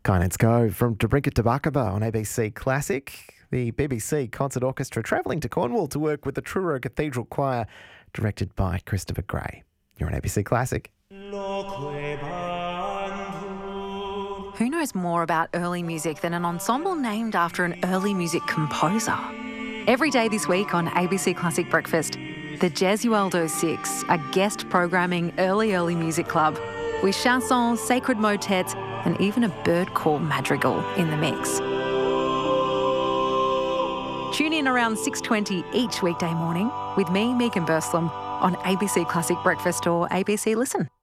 Kynet's Go from Dobrinka to Bakaba on ABC Classic. The BBC Concert Orchestra travelling to Cornwall to work with the Truro Cathedral Choir, directed by Christopher Gray. You're on ABC Classic. Who knows more about early music than an ensemble named after an early music composer? Every day this week on ABC Classic Breakfast, the Gesualdo Six, a guest programming early music club with chansons, sacred motets and even a bird call madrigal in the mix. Tune in around 6:20 each weekday morning with me, Megan Burslem, on ABC Classic Breakfast or ABC Listen.